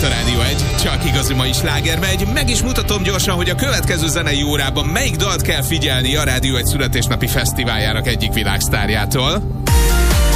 a Rádió 1, csak igazi mai sláger megy. Meg is mutatom gyorsan, hogy a következő zenei órában melyik dalt kell figyelni a Rádió 1 születésnapi fesztiváljának egyik világsztárjától.